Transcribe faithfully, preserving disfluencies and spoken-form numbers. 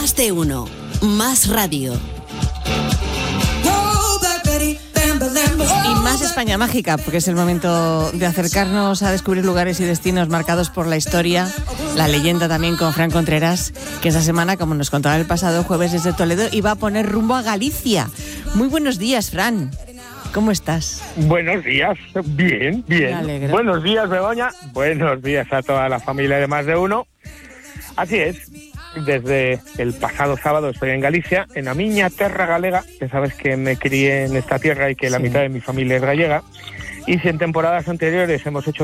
Más de uno. Más radio. Y más España mágica, porque es el momento de acercarnos a descubrir lugares y destinos marcados por la historia, la leyenda también con Fran Contreras, que esta semana, como nos contaba el pasado jueves desde Toledo, iba a poner rumbo a Galicia. Muy buenos días, Fran. ¿Cómo estás? Buenos días, bien, bien. Me alegro. Buenos días, Begoña. Buenos días a toda la familia de Más de Uno. Así es, desde el pasado sábado estoy en Galicia, en a miña terra galega, que sabes que me crié en esta tierra y que la Sí. mitad de mi familia es gallega. Y si en temporadas anteriores hemos hecho